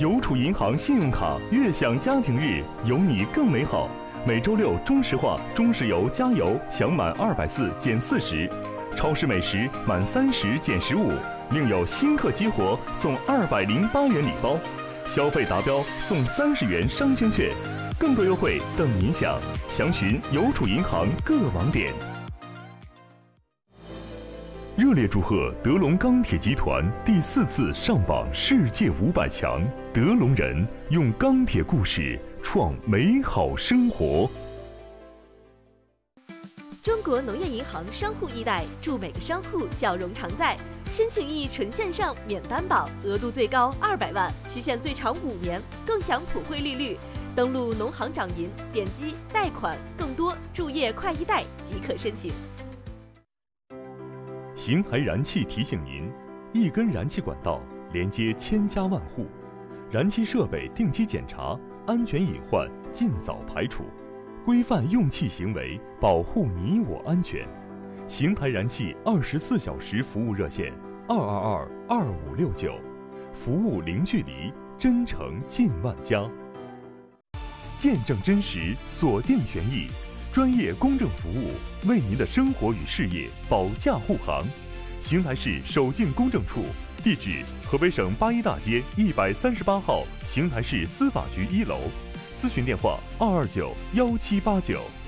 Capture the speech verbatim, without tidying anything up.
邮储银行信用卡悦享家庭日，有你更美好。每周六中石化、中石油加油享满二百四减四十，超市美食满三十减十五，另有新客激活送二百零八元礼包，消费达标送三十元商圈券，更多优惠等您享。详询邮储银行各网点。热烈祝贺德龙钢铁集团第四次上榜世界五百强，德龙人用钢铁故事创美好生活。 中国农业银行商户易贷，祝每个商户笑容常在。申请易纯线上免担保，额度最高二百万，期限最长五年，更享普惠利率。登录农行掌银，点击贷款，更多注业快易贷即可申请。 邢台燃气提醒您：一根燃气管道连接千家万户，燃气设备定期检查，安全隐患尽早排除，规范用气行为，保护你我安全。邢台燃气二十四小时服务热线：二二二二五六九，服务零距离，真诚近万家。见证真实，锁定权益。专业公正服务，为您的生活与事业保驾护航。邢台市守静公证处，地址：河北省八一大街一百三十八号邢台市司法局一楼。咨询电话：二二九幺七八九。